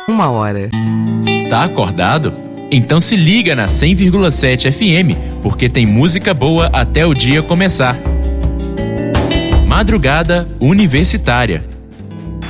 1h. Tá acordado? Então se liga na 100,7 FM, porque tem música boa até o dia começar. Madrugada Universitária.